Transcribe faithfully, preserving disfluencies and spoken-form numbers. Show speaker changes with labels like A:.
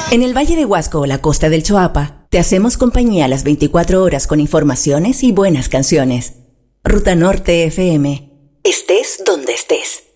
A: En el Valle de Huasco o la costa del Choapa, te hacemos compañía las veinticuatro horas con informaciones y buenas canciones. Ruta Norte F M. Estés donde estés.